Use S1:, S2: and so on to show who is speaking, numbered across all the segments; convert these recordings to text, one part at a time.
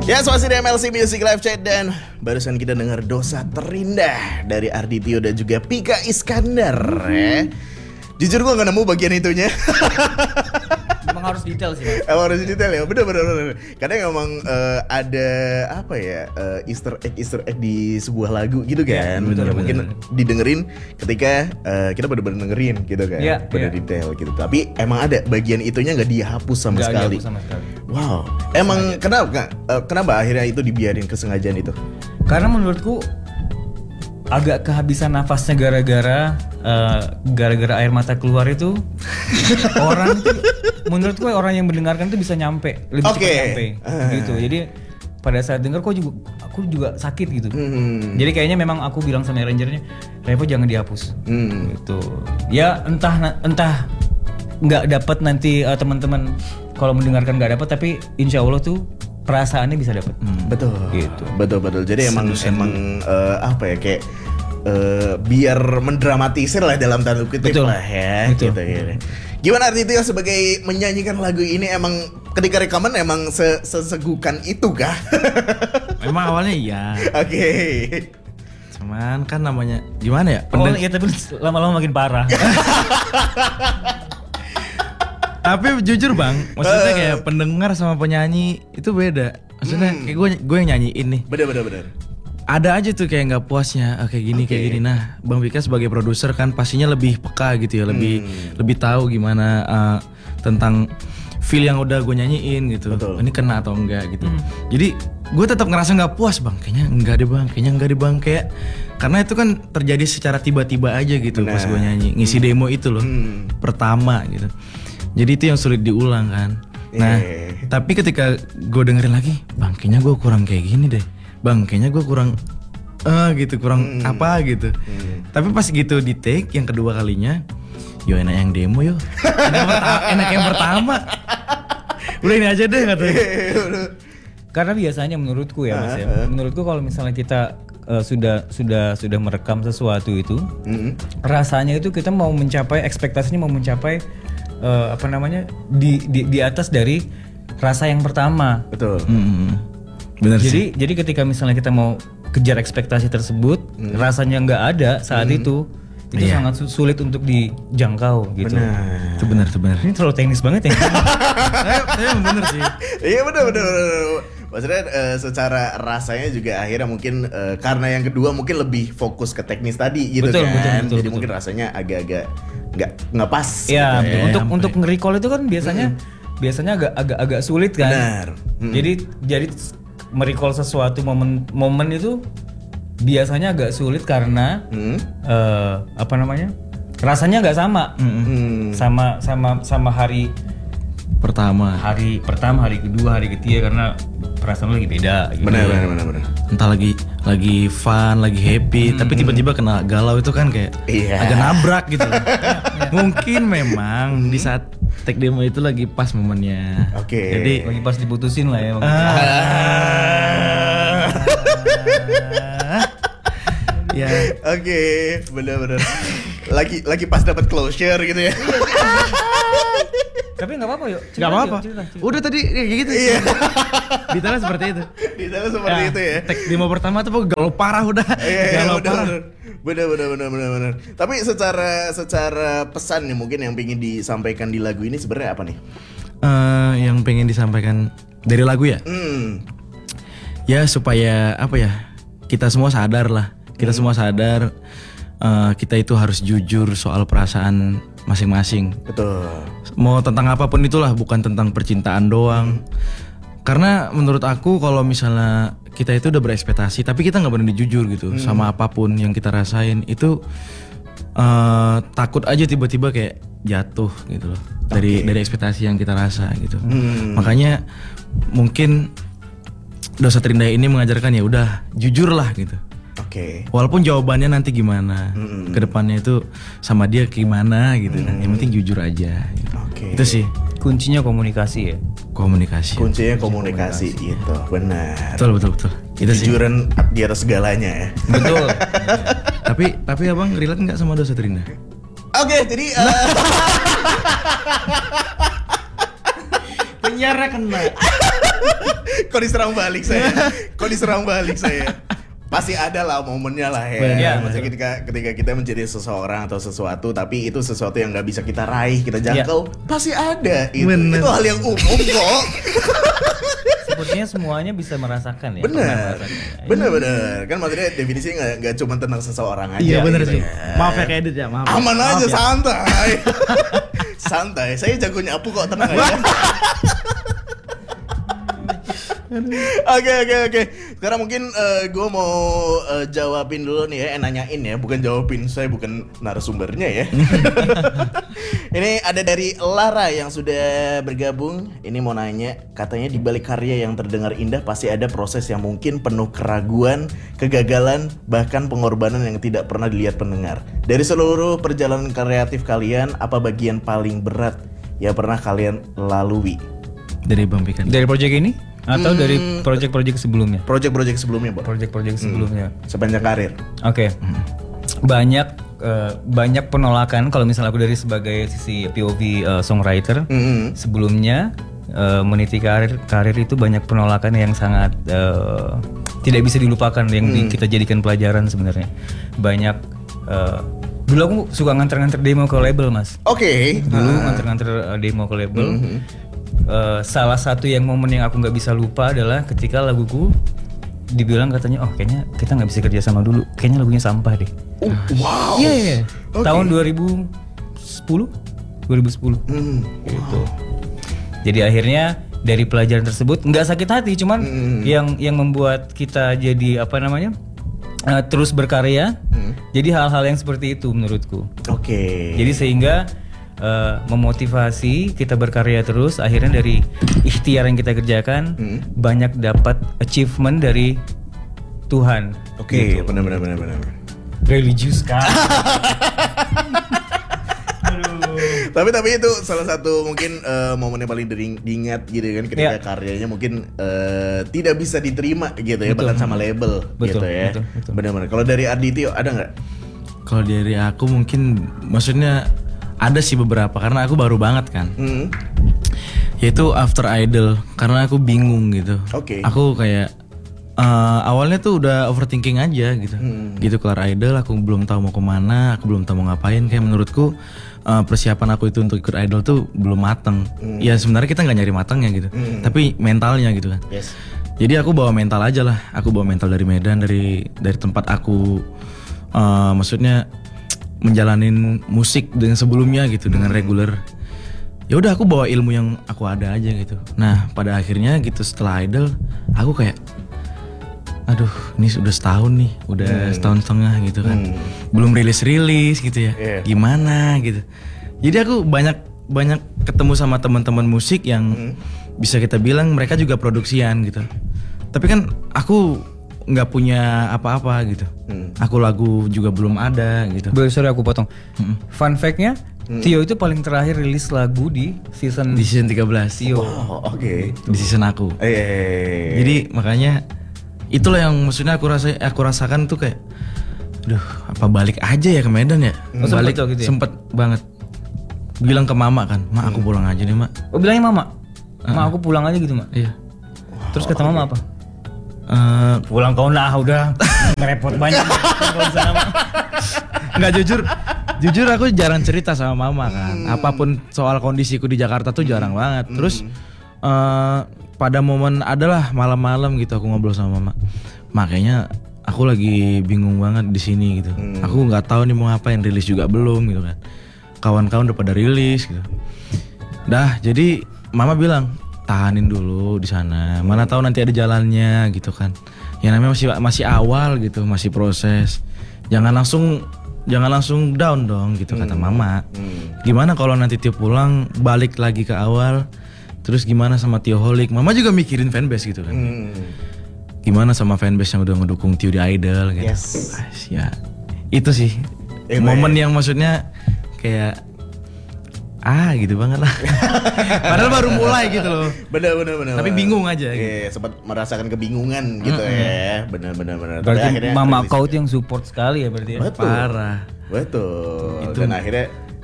S1: Ya, masih di MLC Music Live Chat dan barusan kita dengar Dosa Terindah dari Arditio dan juga Pika Iskandar. Jujur gue gak nemu bagian itunya.
S2: Emang harus detail sih, Mas.
S1: Emang harus detail ya, bener. Kadang emang ada apa ya, Easter egg di sebuah lagu gitu kan.
S2: Betul,
S1: mungkin didengerin ketika kita bener-bener dengerin gitu kan. Bener detail gitu. Tapi emang ada bagian itunya gak dihapus sama sekali. Wow. Emang kenapa akhirnya itu dibiarin, kesengajaan itu?
S2: Karena menurutku agak kehabisan nafasnya gara-gara air mata keluar itu. Orang itu menurutku orang yang mendengarkan itu bisa nyampe lebih cepat nyampe gitu. Jadi pada saat dengar aku juga sakit gitu. Jadi kayaknya memang aku bilang sama arrangernya, Revo jangan dihapus. Gitu. Ya entah nggak dapat nanti teman-teman kalau mendengarkan nggak dapat, tapi insya Allah tuh perasaannya bisa dapat.
S1: Betul.
S2: Gitu.
S1: Betul. Jadi emang apa ya, kayak biar mendramatisir lah dalam tanda kutip lah ya.
S2: Betul.
S1: Gitu. Gimana Arditio sebagai menyanyikan lagu ini, emang ketika rekaman emang sesegukan itu kah?
S3: Memang awalnya iya.
S1: Oke.
S3: Cuman kan namanya gimana ya?
S2: Iya, tapi lama-lama makin parah.
S3: Tapi jujur bang, maksudnya kayak pendengar sama penyanyi itu beda. Maksudnya kayak gue yang nyanyiin nih.
S1: Bener.
S3: Ada aja tuh kayak nggak puasnya, kayak gini. Nah, Bang Pika sebagai produser kan pastinya lebih peka gitu ya, lebih tahu gimana tentang feel yang udah gue nyanyiin gitu.
S1: Betul.
S3: Ini kena atau enggak gitu. Jadi gue tetap ngerasa nggak puas bang. Kayaknya enggak deh bang. Kayak karena itu kan terjadi secara tiba-tiba aja gitu. Pas gue nyanyi ngisi demo itu loh, pertama gitu. Jadi itu yang sulit diulang kan. Nah, tapi ketika gue dengerin lagi, bang kayaknya gue kurang kayak gini deh. Bang kayaknya gue kurang apa gitu. Tapi pas gitu di take yang kedua kalinya, yo enak yang demo yo. enak yang pertama. Udah ini aja deh katanya.
S2: Karena biasanya menurutku ya Mas ya. Menurutku kalau misalnya kita sudah merekam sesuatu itu, rasanya itu kita mau mencapai ekspektasinya, mau mencapai di atas dari rasa yang pertama.
S1: Betul.
S3: Benar
S2: sih. Jadi ketika misalnya kita mau kejar ekspektasi tersebut, rasanya nggak ada saat itu sangat sulit untuk dijangkau gitu.
S3: Itu benar.
S2: Ini terlalu teknis banget ya.
S3: Saya bener sih.
S1: Iya bener. Maksudnya secara rasanya juga akhirnya mungkin karena yang kedua mungkin lebih fokus ke teknis tadi gitu.
S2: Betul.
S1: Jadi mungkin rasanya agak-agak nggak pas.
S2: Iya.
S1: Gitu,
S2: untuk nge-recall itu kan biasanya agak sulit kan.
S1: Benar.
S2: Jadi merecall sesuatu momen itu biasanya agak sulit karena rasanya nggak sama. Sama hari pertama, hari kedua, hari ketiga, karena perasaan lagi beda gitu.
S1: Benar.
S3: Entah lagi fun, lagi happy, tapi tiba-tiba kena galau itu kan kayak agak nabrak gitu. Mungkin memang di saat take demo itu lagi pas momennya.
S2: Jadi lagi pas diputusin lah ya.
S3: Ya.
S1: Bener. Lagi pas dapat closure gitu ya.
S2: Tapi nggak apa-apa yuk.
S3: Nggak apa-apa. Udah tadi kayak gitu. Iya. Detailnya seperti itu.
S1: Itu ya.
S3: Take demo pertama tuh galau parah udah.
S1: Galau parah. Bener. Tapi secara pesan nih mungkin yang pengen disampaikan di lagu ini sebenarnya apa nih?
S3: Yang pengen disampaikan dari lagu ya? Ya supaya apa ya? Kita semua sadar lah. Kita semua sadar kita itu harus jujur soal perasaan masing-masing.
S1: Betul.
S3: Mau tentang apapun itulah, bukan tentang percintaan doang. Karena menurut aku kalau misalnya kita itu udah berekspektasi tapi kita nggak berani jujur gitu sama apapun yang kita rasain, itu takut aja tiba-tiba kayak jatuh gitu loh dari ekspektasi yang kita rasa gitu. Makanya mungkin Dosa Terindah ini mengajarkan ya udah jujur lah gitu. Walaupun jawabannya nanti gimana, kedepannya itu sama dia gimana gitu kan. Yang penting jujur aja. Itu sih.
S2: Kuncinya komunikasi ya.
S1: Kuncinya komunikasi gitu. Benar.
S3: Betul. Itu
S1: jujuran di atas segalanya ya.
S2: Betul.
S3: Tapi abang relate nggak sama Dosa Terindah?
S1: Jadi
S3: penyiarnya kena.
S1: Kok diserang balik saya? Pasti ada lah momennya lah ya. Maksudnya ketika kita menjadi seseorang atau sesuatu, tapi itu sesuatu yang nggak bisa kita raih, kita jangkau, pasti ada. Itu hal yang umum kok.
S2: Sepertinya semuanya bisa merasakan ya.
S1: Bener. Kan maksudnya definisinya nggak cuma tentang seseorang aja.
S3: Iya bener
S1: gitu
S3: sih. Maaf ya Kak Edit ya, maaf.
S1: Aman aja, santai. Santai. Saya jago nyapu kok, tenang aja. Oke. Sekarang mungkin gue mau jawabin dulu nih ya, nanyain ya, bukan jawabin, saya bukan narasumbernya ya. Ini ada dari Lara yang sudah bergabung. Ini mau nanya, katanya di balik karya yang terdengar indah pasti ada proses yang mungkin penuh keraguan, kegagalan, bahkan pengorbanan yang tidak pernah dilihat pendengar. Dari seluruh perjalanan kreatif kalian, apa bagian paling berat yang pernah kalian lalui?
S3: Dari Bang Pikan.
S2: Dari project ini? Atau dari project-project sebelumnya?
S1: Project-project sebelumnya, Bang.
S2: Project-project sebelumnya.
S1: Sepanjang karir.
S2: Oke. Banyak penolakan kalau misalnya aku dari sebagai sisi POV songwriter. Sebelumnya meniti karir itu banyak penolakan yang sangat tidak bisa dilupakan, yang kita jadikan pelajaran sebenarnya. Banyak dulu aku suka nganter-nganter demo ke label, Mas.
S1: Oke.
S2: Dulu nganter-nganter demo ke label. Salah satu yang momen yang aku nggak bisa lupa adalah ketika laguku dibilang katanya, oh kayaknya kita nggak bisa kerja sama dulu, kayaknya lagunya sampah deh.
S1: Wow.
S2: Iya. Okay. Tahun 2010. Gitu. Jadi akhirnya dari pelajaran tersebut nggak sakit hati, cuman yang membuat kita jadi terus berkarya. Jadi hal-hal yang seperti itu menurutku.
S1: Oke.
S2: Jadi sehingga memotivasi kita berkarya terus. Akhirnya dari ikhtiar yang kita kerjakan banyak dapat achievement dari Tuhan.
S1: Oke,
S2: gitu.
S1: benar.
S2: Religius kan.
S1: Tapi itu salah satu mungkin momen yang paling diingat gitu kan, ketika karyanya mungkin tidak bisa diterima gitu ya, bahkan sama label gitu ya. Betul. Benar. Kalau dari Arditio ada nggak?
S3: Kalau dari aku mungkin maksudnya ada sih beberapa, karena aku baru banget kan. Yaitu After Idol, karena aku bingung gitu.
S1: Oke.
S3: Aku kayak awalnya tuh udah overthinking aja gitu. Gitu kelar Idol, aku belum tahu mau kemana, aku belum tahu mau ngapain. Kayak menurutku persiapan aku itu untuk ikut Idol tuh belum mateng. Ya sebenarnya kita nggak nyari matangnya gitu, tapi mentalnya gitu kan.
S1: Yes.
S3: Jadi aku bawa mental aja lah. Aku bawa mental dari Medan, dari tempat aku maksudnya menjalanin musik dengan sebelumnya gitu, dengan reguler. Ya udah aku bawa ilmu yang aku ada aja gitu. Nah pada akhirnya gitu setelah Idol, aku kayak, aduh ini sudah setahun nih, udah setahun setengah gitu kan, belum rilis gitu ya. Gimana gitu. Jadi aku banyak ketemu sama teman-teman musik yang bisa kita bilang mereka juga produksian gitu. Tapi kan aku nggak punya apa-apa gitu. Aku lagu juga belum ada gitu.
S2: Sorry aku potong. Fun fact-nya, Tio itu paling terakhir rilis lagu di season
S3: 13.
S2: Tio.
S1: Oh, oke.
S3: Di season aku. Jadi makanya itulah yang maksudnya aku rasakan tuh kayak, aduh apa balik aja ya ke Medan ya. Balik gitu ya? Sempet banget. Bilang ke mama kan, "Ma aku pulang aja nih, Ma."
S2: Oh bilangnya mama? Ma aku pulang aja gitu, Ma?
S3: Iya.
S2: Terus kata mama apa? Pulang kau nah udah ngerepot banyak.
S3: Nggak, jujur aku jarang cerita sama mama kan. Apapun soal kondisiku di Jakarta tuh jarang banget. Terus pada momen adalah malam-malam gitu aku ngobrol sama mama. Makanya aku lagi bingung banget di sini gitu. Aku nggak tahu nih mau ngapain, rilis juga belum gitu kan. Kawan-kawan udah pada rilis gitu. Jadi mama bilang, tahanin dulu di sana. Mana tahu nanti ada jalannya gitu kan. Ya namanya masih awal gitu, masih proses. Jangan langsung down dong gitu kata mama. Gimana kalau nanti Tio pulang balik lagi ke awal? Terus gimana sama Tioholic? Mama juga mikirin fanbase gitu kan. Gimana sama fanbase yang udah ngedukung Tio di Idol gitu.
S1: Yes.
S3: Ya itu sih momen yang maksudnya kayak gitu banget lah. Padahal baru mulai gitu loh.
S1: Bener.
S3: Tapi bingung aja.
S1: Iya, sempat merasakan kebingungan gitu ya. Bener.
S2: Berarti mama kau yang support sekali ya berarti ya.
S1: Betul.
S3: Parah.
S1: Betul. Dan akhirnya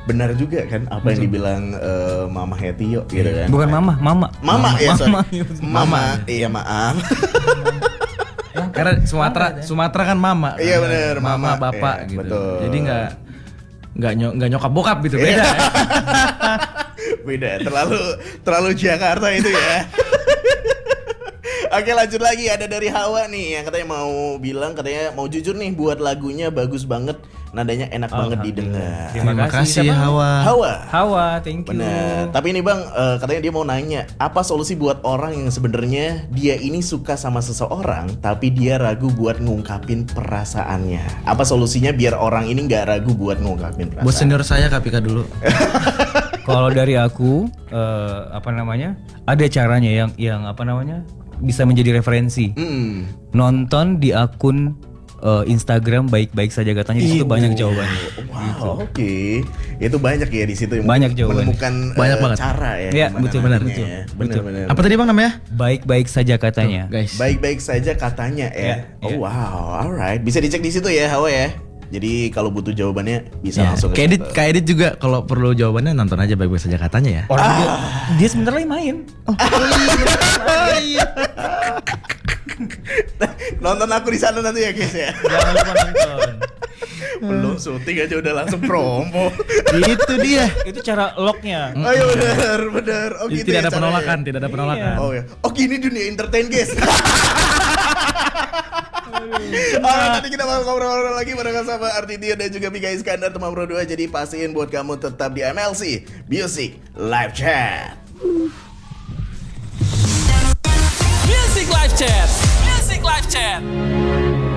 S1: benar juga kan apa yang dibilang Mama Hetio gitu kan.
S2: Bukan Mama
S1: ya, sorry.
S2: Mama.
S1: Iya maaf.
S3: Karena Sumatera kan mama.
S1: Iya benar,
S3: mama bapak
S1: ya,
S3: gitu.
S1: Betul.
S3: Jadi nggak nyokap bokap gitu, beda. Ya.
S1: Beda, terlalu Jakarta itu ya. Oke, lanjut lagi, ada dari Hawa nih yang katanya mau jujur nih buat lagunya bagus banget, nadanya enak banget didengar.
S3: Terima kasih
S2: Hawa, thank you.
S1: Bener. Tapi ini Bang, katanya dia mau nanya, apa solusi buat orang yang sebenarnya dia ini suka sama seseorang tapi dia ragu buat ngungkapin perasaannya? Apa solusinya biar orang ini nggak ragu buat ngungkapin perasaan?
S3: Buat senior saya Kapika dulu.
S2: Kalau dari aku, ada caranya yang bisa menjadi referensi. Nonton di akun Instagram baik-baik saja katanya, di situ banyak jawabannya.
S1: Wow, gitu. Oke. Itu banyak ya di situ yang
S2: banyak jawaban.
S1: Menemukan
S3: banyak banget
S1: cara ya.
S2: Iya, benar.
S3: Apa tadi Bang namanya?
S2: Baik-baik saja katanya.
S3: Tuh, guys.
S1: Baik-baik saja katanya ya. Wow, alright. Bisa dicek di situ ya, Hawa ya. Jadi kalau butuh jawabannya bisa langsung
S3: ke Kak Edit juga kalau perlu jawabannya nonton aja baik-baik saja katanya ya.
S2: Orang dia sebentar lagi main.
S3: Iya.
S1: Nonton aku di sana nanti ya guys ya.
S2: Jangan lupa nonton.
S1: Belum syuting aja udah langsung promo.
S3: Itu dia.
S2: Itu cara locknya.
S1: Ayo benar. Oh gitu.
S3: Tidak ada penolakan.
S1: Iya. Oh ya. Oh gini dunia entertain guys. Nanti kita bakal ngobrol lagi bareng sama Artitio dan juga Mika Iskandar teman Pro 2. Jadi pastiin buat kamu tetap di MLC Music Live Chat.
S4: Music Live Chat.